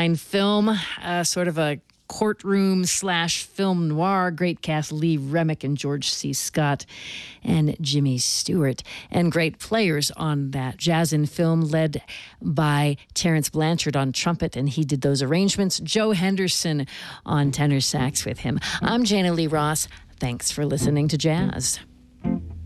1969 film, sort of a courtroom slash film noir. Great cast: Lee Remick and George C. Scott and Jimmy Stewart. And great players on that. Jazz in Film, led by Terence Blanchard on trumpet, and he did those arrangements. Joe Henderson on tenor sax with him. I'm Jana Lee Ross. Thanks for listening to Jazz.